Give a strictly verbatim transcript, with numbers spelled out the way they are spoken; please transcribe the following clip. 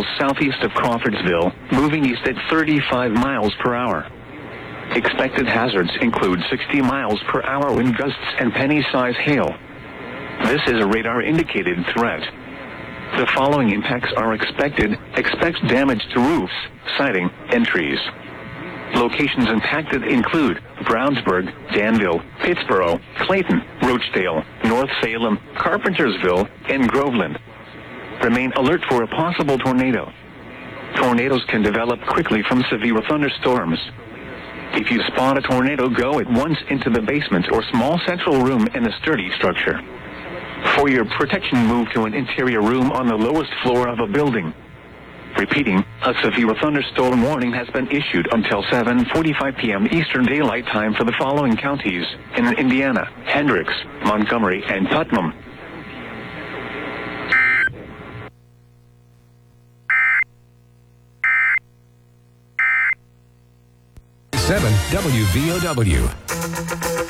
miles southeast of Crawfordsville, moving east at thirty-five miles per hour. Expected hazards include sixty miles per hour wind gusts and penny-size hail. This is a radar-indicated threat. The following impacts are expected. Expect damage to roofs, siding, and trees. Locations impacted include Brownsburg, Danville, Pittsboro, Clayton, Roachdale, North Salem, Carpentersville, and Groveland. Remain alert for a possible tornado. Tornadoes can develop quickly from severe thunderstorms. If you spot a tornado, go at once into the basement or small central room in a sturdy structure. For your protection, move to an interior room on the lowest floor of a building. Repeating, a severe thunderstorm warning has been issued until seven forty-five p.m. Eastern Daylight Time for the following counties in Indiana: Hendricks, Montgomery, and Putnam. seven W V O W.